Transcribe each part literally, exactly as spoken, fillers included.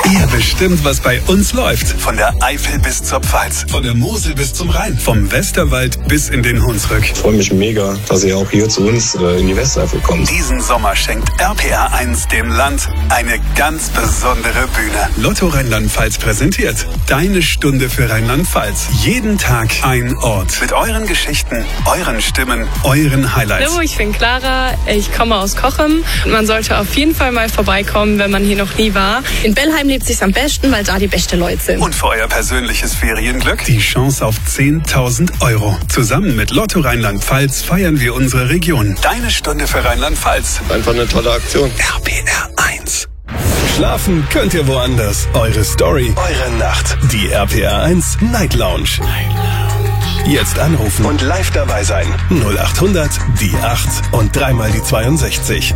Ihr bestimmt, was bei uns läuft. Von der Eifel bis zur Pfalz, von der Mosel bis zum Rhein, vom Westerwald bis in den Hunsrück. Ich freue mich mega, dass ihr auch hier zu uns äh, in die Westeifel kommt. Diesen Sommer schenkt R P R eins dem Land eine ganz besondere Bühne. Lotto Rheinland-Pfalz präsentiert Deine Stunde für Rheinland-Pfalz. Jeden Tag ein Ort. Mit euren Geschichten, euren Stimmen, euren Highlights. Hallo, ich bin Clara, ich komme aus Cochem. Man sollte auf jeden Fall mal vorbeikommen, wenn man hier noch nie war. In Bellheim lebt sich's am besten, weil da die besten Leute sind. Und für euer persönliches Ferienglück die Chance auf zehntausend Euro. Zusammen mit Lotto Rheinland-Pfalz feiern wir unsere Region. Deine Stunde für Rheinland-Pfalz. Einfach eine tolle Aktion. R P R eins. Schlafen könnt ihr woanders. Eure Story, eure Nacht. Die R P R eins Night Lounge. Jetzt anrufen und live dabei sein. null acht hundert, die acht und dreimal die zweiundsechzig.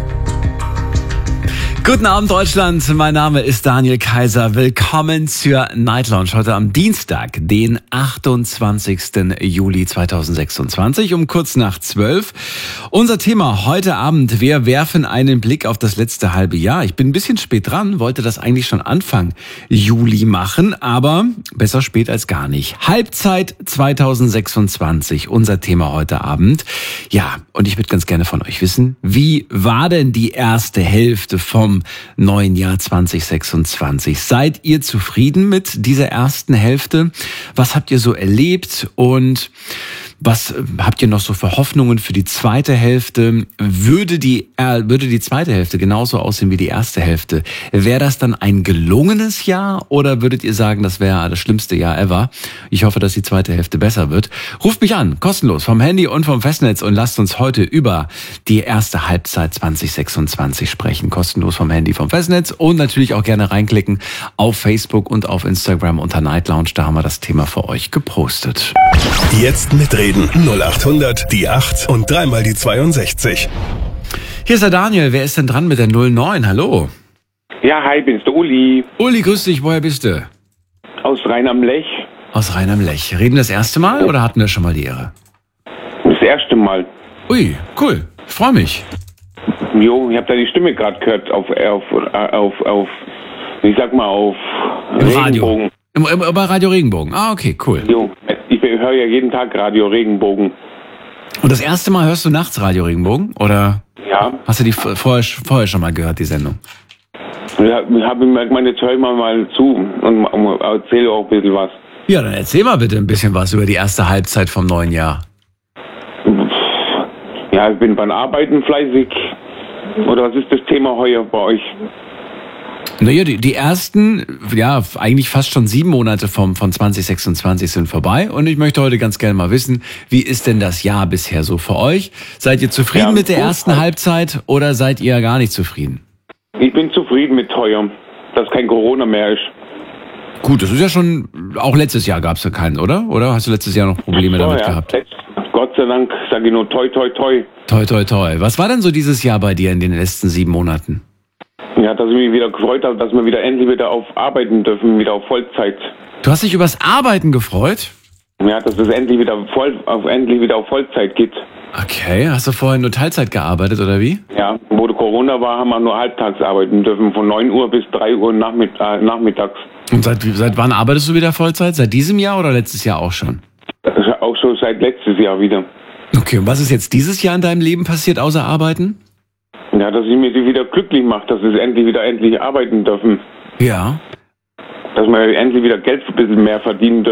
Guten Abend Deutschland, mein Name ist Daniel Kaiser. Willkommen zur Night Lounge heute am Dienstag, den achtundzwanzigsten Juli zweitausendsechsundzwanzig um kurz nach zwölf. Unser Thema heute Abend, wir werfen einen Blick auf das letzte halbe Jahr. Ich bin ein bisschen spät dran, wollte das eigentlich schon Anfang Juli machen, aber besser spät als gar nicht. Halbzeit zweitausendsechsundzwanzig, unser Thema heute Abend. Ja, und ich würde ganz gerne von euch wissen, wie war denn die erste Hälfte vom neuen Jahr zweitausendsechsundzwanzig. Seid ihr zufrieden mit dieser ersten Hälfte? Was habt ihr so erlebt und was habt ihr noch so für Hoffnungen für die zweite Hälfte? Würde die, äh, würde die zweite Hälfte genauso aussehen wie die erste Hälfte? Wäre das dann ein gelungenes Jahr oder würdet ihr sagen, das wäre das schlimmste Jahr ever? Ich hoffe, dass die zweite Hälfte besser wird. Ruft mich an, kostenlos, vom Handy und vom Festnetz und lasst uns heute über die erste Halbzeit zweitausendsechsundzwanzig sprechen. Kostenlos vom Handy, vom Festnetz und natürlich auch gerne reinklicken auf Facebook und auf Instagram unter Night Lounge. Da haben wir das Thema für euch gepostet. Jetzt mitreden. null acht hundert, die acht und dreimal die zweiundsechzig. Hier ist der Daniel. Wer ist denn dran mit der null neun? Hallo. Ja, hi, bin's der Uli. Uli, grüß dich. Woher bist du? Aus Rhein am Lech. Aus Rhein am Lech. Reden das erste Mal oder hatten wir schon mal die Ehre? Das erste Mal. Ui, cool. Ich freue mich. Jo, ich habe da die Stimme gerade gehört auf, auf, auf, auf, ich sag mal, auf Im Radio. Regenbogen. Im, im, bei Radio Regenbogen. Ah, okay, cool. Jo, ich höre ja jeden Tag Radio Regenbogen. Und das erste Mal hörst du nachts Radio Regenbogen? Oder ja. Hast du die vorher, vorher schon mal gehört, die Sendung? Ja, hab ich gemeint, jetzt höre ich mal, mal zu und erzähle auch ein bisschen was. Ja, dann erzähl mal bitte ein bisschen was über die erste Halbzeit vom neuen Jahr. Ja, ich bin beim Arbeiten fleißig. Oder was ist das Thema heuer bei euch? Naja, die, die ersten, ja, eigentlich fast schon sieben Monate vom, von zweitausendsechsundzwanzig sind vorbei. Und ich möchte heute ganz gerne mal wissen, wie ist denn das Jahr bisher so für euch? Seid ihr zufrieden ja, mit der ersten Halbzeit oder seid ihr gar nicht zufrieden? Ich bin zufrieden mit heuer, dass kein Corona mehr ist. Gut, das ist ja schon, auch letztes Jahr gab es ja keinen, oder? Oder hast du letztes Jahr noch Probleme so, damit ja, gehabt? Letzt, Gott sei Dank, sage ich nur toi, toi, toi. Toi, toi, toi. Was war denn so dieses Jahr bei dir in den letzten sieben Monaten? Ja, dass ich mich wieder gefreut habe, dass wir wieder endlich wieder auf arbeiten dürfen, wieder auf Vollzeit. Du hast dich übers Arbeiten gefreut? Ja, dass es endlich wieder voll, auf endlich wieder auf Vollzeit geht. Okay, hast du vorher nur Teilzeit gearbeitet oder wie? Ja, wo Corona war, haben wir nur halbtags arbeiten dürfen, von neun Uhr bis drei Uhr nachmitt- äh, nachmittags. Und seit, seit wann arbeitest du wieder Vollzeit? Seit diesem Jahr oder letztes Jahr auch schon? Das ist auch schon seit letztes Jahr wieder. Okay, und was ist jetzt dieses Jahr in deinem Leben passiert, außer Arbeiten? Ja, dass ich mich wieder glücklich mache, dass wir endlich wieder endlich arbeiten dürfen. Ja. Dass wir endlich wieder Geld ein bisschen mehr verdienen dürfen.